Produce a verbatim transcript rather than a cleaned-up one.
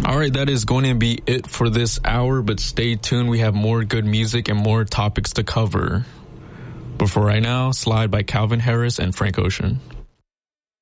All right, that is going to be it for this hour, but stay tuned. We have more good music and more topics to cover. But for right now, Slide by Calvin Harris and Frank Ocean.